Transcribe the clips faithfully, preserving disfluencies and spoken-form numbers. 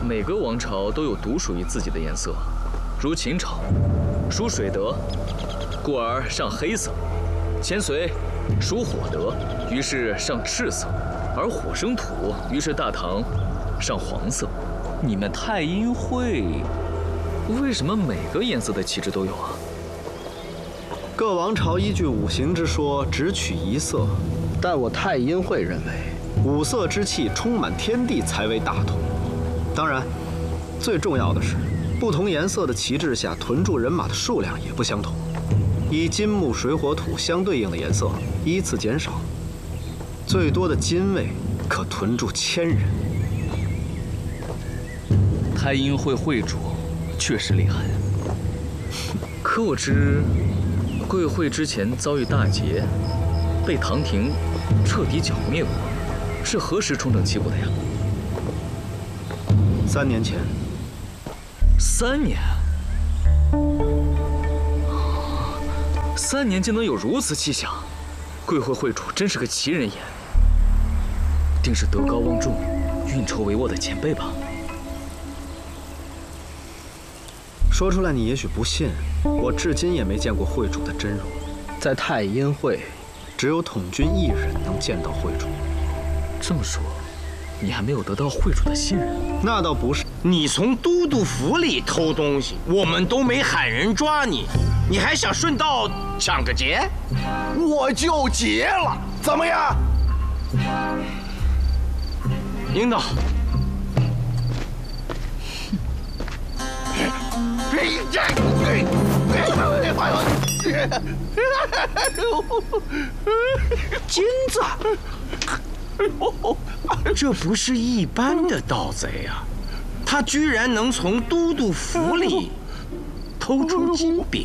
每个王朝都有独属于自己的颜色，如秦朝，属水德，故而上黑色；千隋属火德，于是上赤色；而火生土，于是大唐上黄色。你们太阴会为什么每个颜色的旗帜都有啊？ 各王朝依据五行之说，只取一色，但我太阴会认为，五色之气充满天地才为大同。当然，最重要的是，不同颜色的旗帜下屯驻人马的数量也不相同。以金木水火土相对应的颜色依次减少，最多的金卫可屯驻千人。 太阴会会主确实厉害，可我知贵会之前遭遇大劫，被唐廷彻底剿灭过，是何时重整旗鼓的呀？ 三年前。 三年？三年竟能有如此气象，贵会会主真是个奇人也，定是德高望重、运筹帷幄的前辈吧？ 说出来你也许不信，我至今也没见过会主的真容。在太阴会，只有统军一人能见到会主。 这么说，你还没有得到会主的信任？ 那倒不是。 你从都督府里偷东西，我们都没喊人抓你，你还想顺道抢个劫？ 我就劫了，怎么样？ 领导。金子，这不是一般的盗贼啊！他居然能从都督府里偷出金饼。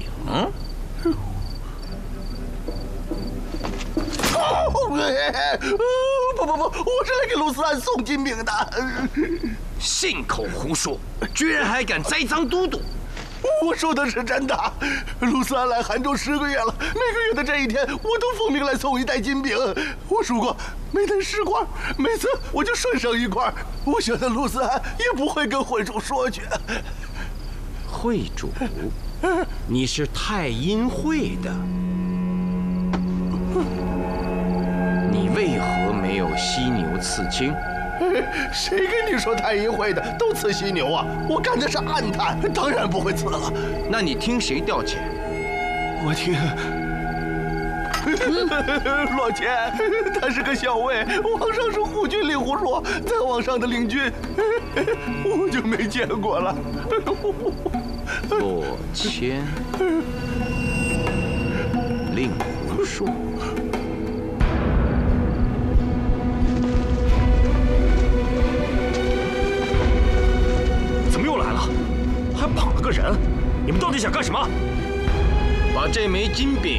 不不不，我是来给卢思安送金饼的。 信口胡说，居然还敢栽赃都督！ 我说的是真的。卢思安来杭州十个月了，每个月的这一天，我都奉命来送一袋金饼。我数过，每袋十块，每次我就顺上一块。我觉得卢思安也不会跟会主说去。 会主，你是太阴会的，你为何没有犀牛刺青？ 谁跟你说太阴会的都刺犀牛啊？我干的是暗探，当然不会刺了。 那你听谁调遣？ 我听洛谦，他是个校尉，皇上是护军令狐说，在皇上的领军，我就没见过了。 洛谦，令狐说。 还绑了个人，你们到底想干什么？ 把这枚金饼